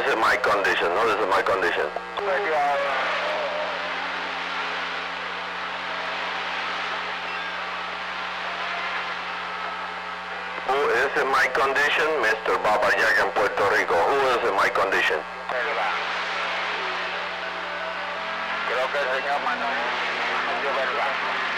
is my condition? Who is my condition? Who is in my condition? Mr. Baba Jack in Puerto Rico. Who is in my condition? Creo que el señor Manuel Verla.